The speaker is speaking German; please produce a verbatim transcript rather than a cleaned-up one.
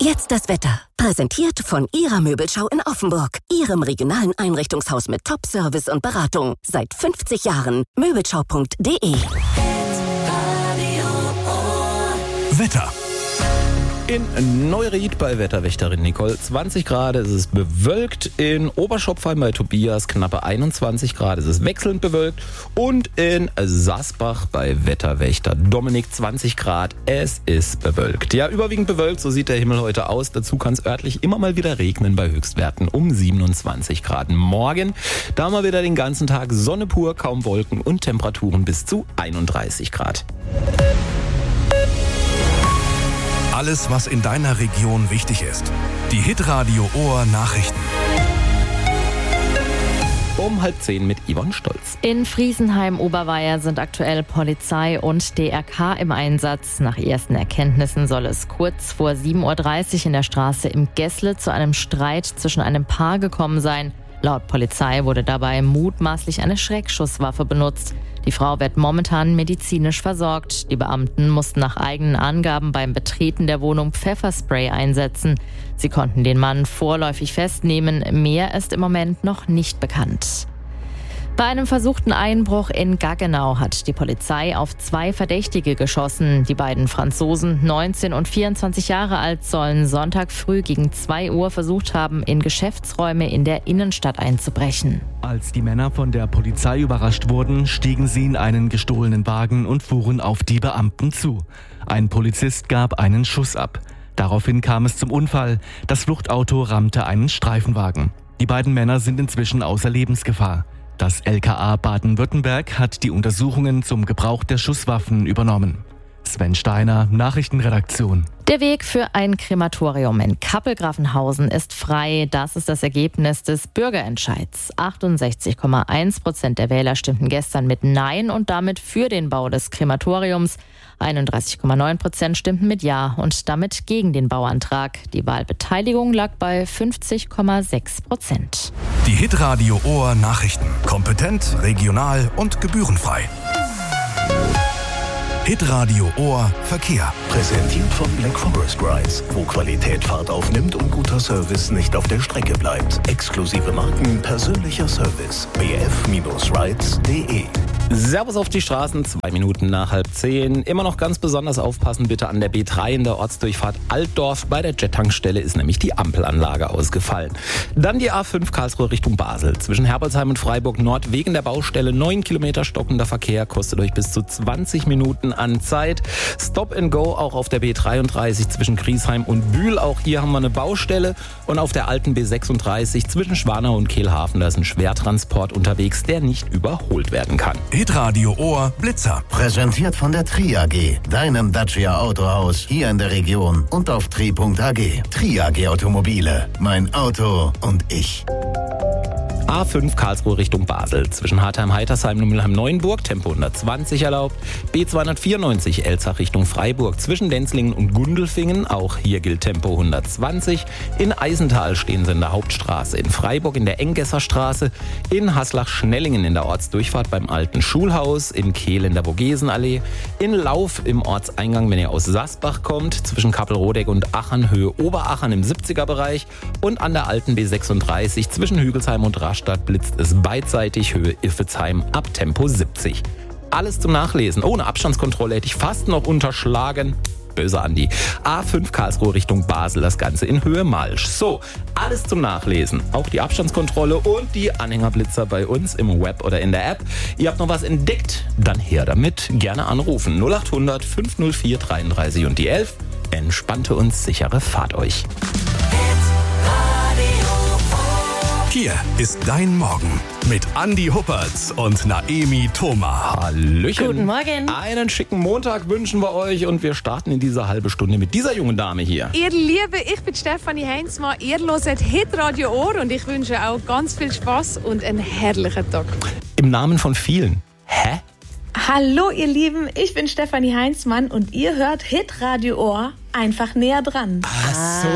Jetzt das Wetter. Präsentiert von Ihrer Möbelschau in Offenburg. Ihrem regionalen Einrichtungshaus mit Top-Service und Beratung. Seit fünfzig Jahren. Möbelschau punkt de. Wetter. In Neuried bei Wetterwächterin Nicole zwanzig Grad, es ist bewölkt. In Oberschopfheim bei Tobias knappe einundzwanzig Grad, es ist wechselnd bewölkt. Und in Sasbach bei Wetterwächter Dominik zwanzig Grad, es ist bewölkt. Ja, überwiegend bewölkt, so sieht der Himmel heute aus. Dazu kann es örtlich immer mal wieder regnen bei Höchstwerten um siebenundzwanzig Grad. Morgen, da haben wir wieder den ganzen Tag Sonne pur, kaum Wolken und Temperaturen bis zu einunddreißig Grad. Alles, was in deiner Region wichtig ist. Die Hitradio Ohr Nachrichten. Um halb zehn mit Yvonne Stolz. In Friesenheim-Oberweier sind aktuell Polizei und D R K im Einsatz. Nach ersten Erkenntnissen soll es kurz vor sieben Uhr dreißig in der Straße im Gessle zu einem Streit zwischen einem Paar gekommen sein. Laut Polizei wurde dabei mutmaßlich eine Schreckschusswaffe benutzt. Die Frau wird momentan medizinisch versorgt. Die Beamten mussten nach eigenen Angaben beim Betreten der Wohnung Pfefferspray einsetzen. Sie konnten den Mann vorläufig festnehmen. Mehr ist im Moment noch nicht bekannt. Bei einem versuchten Einbruch in Gaggenau hat die Polizei auf zwei Verdächtige geschossen. Die beiden Franzosen, neunzehn und vierundzwanzig Jahre alt, sollen Sonntag früh gegen zwei Uhr versucht haben, in Geschäftsräume in der Innenstadt einzubrechen. Als die Männer von der Polizei überrascht wurden, stiegen sie in einen gestohlenen Wagen und fuhren auf die Beamten zu. Ein Polizist gab einen Schuss ab. Daraufhin kam es zum Unfall. Das Fluchtauto rammte einen Streifenwagen. Die beiden Männer sind inzwischen außer Lebensgefahr. Das L K A Baden-Württemberg hat die Untersuchungen zum Gebrauch der Schusswaffen übernommen. Sven Steiner, Nachrichtenredaktion. Der Weg für ein Krematorium in Kappel-Grafenhausen ist frei. Das ist das Ergebnis des Bürgerentscheids. achtundsechzig Komma eins Prozent der Wähler stimmten gestern mit Nein und damit für den Bau des Krematoriums. einunddreißig Komma neun Prozent stimmten mit Ja und damit gegen den Bauantrag. Die Wahlbeteiligung lag bei fünfzig Komma sechs Prozent. Die Hitradio Ohr Nachrichten. Kompetent, regional und gebührenfrei. Hitradio Ohr Verkehr. Präsentiert von Black Forest Rides, wo Qualität Fahrt aufnimmt und guter Service nicht auf der Strecke bleibt. Exklusive Marken, persönlicher Service. b f rides punkt de. Servus auf die Straßen, zwei Minuten nach halb zehn. Immer noch ganz besonders aufpassen bitte an der B drei in der Ortsdurchfahrt Altdorf. Bei der Jet-Tankstelle ist nämlich die Ampelanlage ausgefallen. Dann die A fünf Karlsruhe Richtung Basel. Zwischen Herbolzheim und Freiburg Nord wegen der Baustelle neun Kilometer stockender Verkehr. Kostet euch bis zu zwanzig Minuten an Zeit. Stop and Go auch auf der B dreiunddreißig zwischen Griesheim und Bühl. Auch hier haben wir eine Baustelle. Und auf der alten B sechsunddreißig zwischen Schwanau und Kehlhafen, da ist ein Schwertransport unterwegs, der nicht überholt werden kann. Hitradio Ohr Blitzer. Präsentiert von der Tri A G, deinem Dacia Autohaus hier in der Region und auf tri punkt a g. Tri A G Automobile, mein Auto und ich. A fünf Karlsruhe Richtung Basel. Zwischen Hartheim-Heitersheim und Mülheim-Neuenburg Tempo hundertzwanzig erlaubt. B zweihundertvierundneunzig Elzach Richtung Freiburg. Zwischen Denzlingen und Gundelfingen. Auch hier gilt Tempo hundertzwanzig. In Eisental stehen sie in der Hauptstraße. In Freiburg in der Enggesser Straße. In Haslach-Schnellingen in der Ortsdurchfahrt beim alten Schulhaus. In Kehl in der Vogesenallee. In Lauf im Ortseingang, wenn ihr aus Sasbach kommt. Zwischen Kappelrodeck und Achern Höhe Oberachern im siebziger Bereich. Und an der alten B sechsunddreißig zwischen Hügelsheim und Rastatt blitzt es beidseitig Höhe Iffezheim ab Tempo siebzig. Alles zum Nachlesen. Ohne Abstandskontrolle hätte ich fast noch unterschlagen. Böse Andi. A fünf Karlsruhe Richtung Basel, das Ganze in Höhe Malsch. So, alles zum Nachlesen. Auch die Abstandskontrolle und die Anhängerblitzer bei uns im Web oder in der App. Ihr habt noch was entdeckt? Dann her damit. Gerne anrufen. null acht hundert fünf null vier dreiunddreißig und die elf. Entspannte und sichere Fahrt euch. Hier ist dein Morgen mit Andi Huppertz und Naemi Thoma. Hallöchen. Guten Morgen. Einen schicken Montag wünschen wir euch und wir starten in dieser halbe Stunde mit dieser jungen Dame hier. Ihr Lieben, ich bin Stefanie Heinzmann, ihr hört Hitradio Ohr und ich wünsche auch ganz viel Spaß und einen herrlichen Tag. Im Namen von vielen. Hä? Hallo ihr Lieben, ich bin Stefanie Heinzmann und ihr hört Hitradio Ohr einfach näher dran. Ach so.